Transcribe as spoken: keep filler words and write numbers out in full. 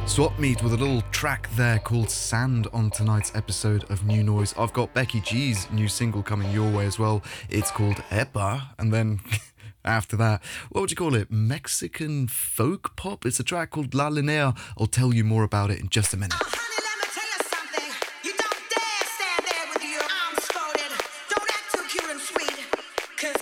Swap Meet with a little track there called Sand on tonight's episode of New Noise. I've got Becky G's new single coming your way as well. It's called Epa, and then after that, what would you call it? Mexican folk pop? It's a track called La Linea. I'll tell you more about it in just a minute.